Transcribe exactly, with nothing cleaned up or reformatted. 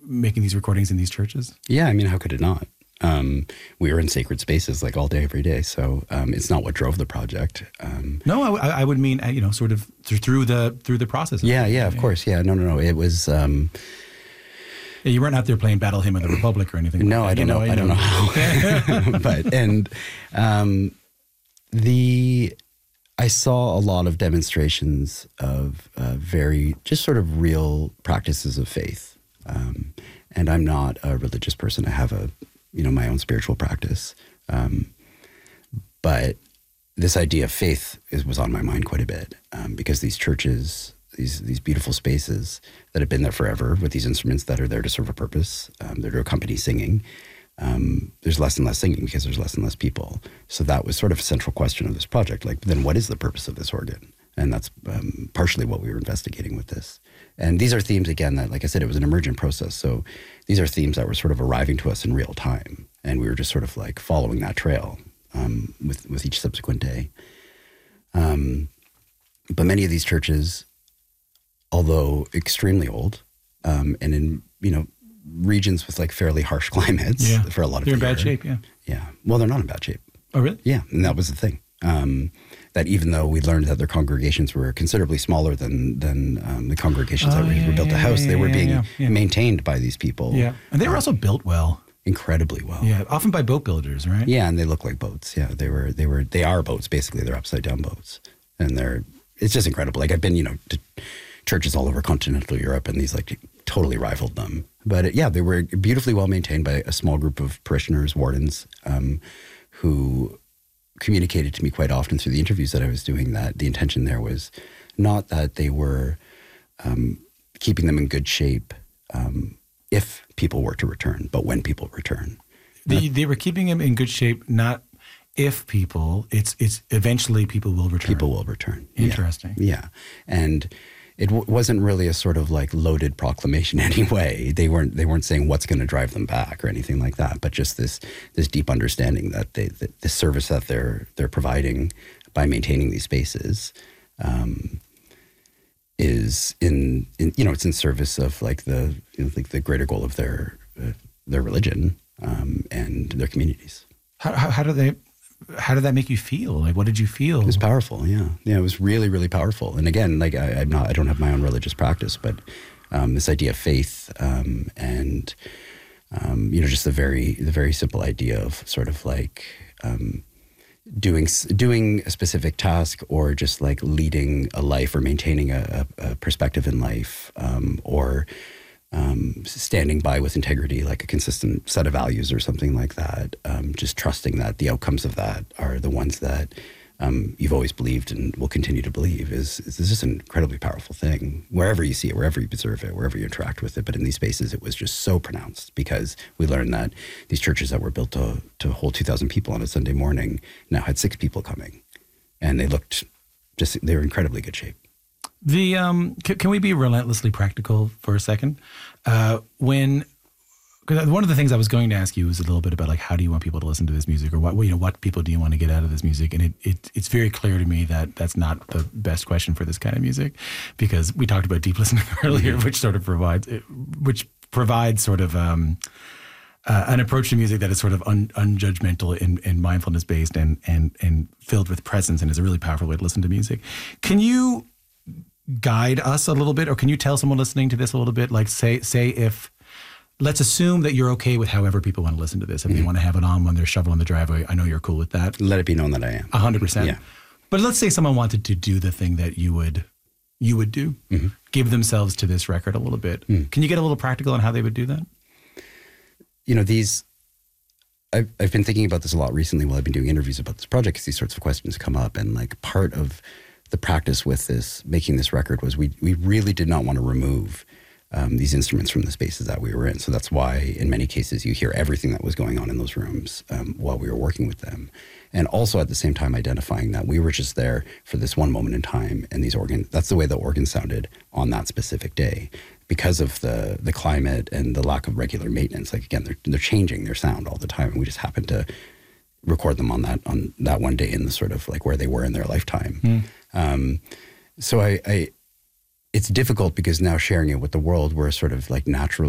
making these recordings in these churches? Yeah, I mean, how could it not? Um, we were in sacred spaces like all day, every day. So um, it's not what drove the project. Um, no, I, I would mean, you know, sort of through the through the process. Yeah, yeah, of yeah. course. Yeah, no, no, no. It was. Um, yeah, you weren't out there playing Battle Hymn of the Republic or anything. No, like I don't know. know. I don't know how. But and um, the I saw a lot of demonstrations of uh, very just sort of real practices of faith. Um, and I'm not a religious person. I have a you know, my own spiritual practice. Um, but this idea of faith is, was on my mind quite a bit um, because these churches, these these beautiful spaces that have been there forever with these instruments that are there to serve a purpose, um, they're to accompany singing. Um, there's less and less singing because there's less and less people. So that was sort of a central question of this project. Like, then what is the purpose of this organ? And that's um, partially what we were investigating with this. And these are themes, again, that, like I said, it was an emergent process. So these are themes that were sort of arriving to us in real time. And we were just sort of like following that trail um, with, with each subsequent day. Um, but many of these churches, although extremely old um, and in, you know, regions with like fairly harsh climates yeah. for a lot of They're in year, bad shape, yeah. Yeah. Well, they're not in bad shape. Oh, really? Yeah. And that was the thing. Um, that even though we learned that their congregations were considerably smaller than than um, the congregations oh, that yeah, were built yeah, to house, yeah, they were yeah, being yeah, yeah. maintained by these people. Yeah, and they were uh, also built well, incredibly well. Yeah, often by boat builders, right? Yeah, and they look like boats. Yeah, they were they were they are boats basically. They're upside down boats, and they're it's just incredible. Like I've been you know to churches all over continental Europe, and these like totally rivaled them. But it, yeah, they were beautifully well maintained by a small group of parishioners, wardens, um, who communicated to me quite often through the interviews that I was doing that the intention there was not that they were um, keeping them in good shape um, if people were to return, but when people return. They, they were keeping them in good shape, not if people, it's it's eventually people will return. People will return. Interesting. Yeah. yeah. And it w- wasn't really a sort of like loaded proclamation anyway. They weren't they weren't saying what's going to drive them back or anything like that, but just this this deep understanding that they that the service that they're they're providing by maintaining these spaces um, is in, in you know it's in service of like the you know, like the greater goal of their uh, their religion um, and their communities. How, how how do they? How did that make you feel? Like, what did you feel? It was powerful. Yeah. Yeah. It was really, really powerful. And again, like I, I'm not, I don't have my own religious practice, but um, this idea of faith um, and, um, you know, just the very, the very simple idea of sort of like um, doing, doing a specific task or just like leading a life or maintaining a, a, a perspective in life um, or Um, standing by with integrity, like a consistent set of values or something like that. Um, just trusting that the outcomes of that are the ones that um, you've always believed and will continue to believe is, is just an incredibly powerful thing. Wherever you see it, wherever you observe it, wherever you interact with it. But in these spaces, it was just so pronounced because we learned that these churches that were built to, to hold two thousand people on a Sunday morning now had six people coming. And they looked just, they were in incredibly good shape. The um, c- can we be relentlessly practical for a second? Uh, when cause one of the things I was going to ask you was a little bit about like how do you want people to listen to this music, or what you know what people do you want to get out of this music? And it, it it's very clear to me that that's not the best question for this kind of music, because we talked about deep listening earlier, which sort of provides which provides sort of um, uh, an approach to music that is sort of un, unjudgmental and, and mindfulness based and and and filled with presence, and is a really powerful way to listen to music. Can you guide us a little bit, or can you tell someone listening to this a little bit, like say say if, let's assume that you're okay with however people want to listen to this. If mm-hmm. they want to have it on when they're shoveling the driveway, I know you're cool with that. Let it be known that I am. A hundred percent. Yeah. But let's say someone wanted to do the thing that you would you would do, mm-hmm. give themselves to this record a little bit. Mm. Can you get a little practical on how they would do that? You know, these, I've, I've been thinking about this a lot recently while I've been doing interviews about this project, because these sorts of questions come up. And like part of the practice with this, making this record, was we we really did not want to remove um, these instruments from the spaces that we were in. So that's why in many cases you hear everything that was going on in those rooms um, while we were working with them. And also at the same time identifying that we were just there for this one moment in time, and these organs, that's the way the organs sounded on that specific day. Because of the the climate and the lack of regular maintenance, like again, they're they're changing their sound all the time, and we just happened to record them on that on that one day in the sort of like where they were in their lifetime. Mm. Um, so I, I, it's difficult because now sharing it with the world, we're sort of like naturally